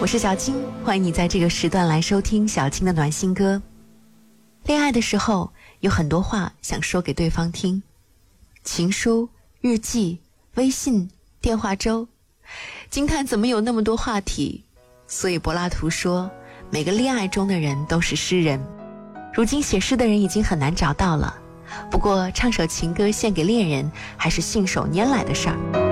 我是小青，欢迎你在这个时段来收听小青的暖心歌。恋爱的时候有很多话想说给对方听，情书、日记、微信、电话粥，惊叹怎么有那么多话题。所以柏拉图说，每个恋爱中的人都是诗人。如今写诗的人已经很难找到了，不过唱首情歌献给恋人还是信手拈来的事儿。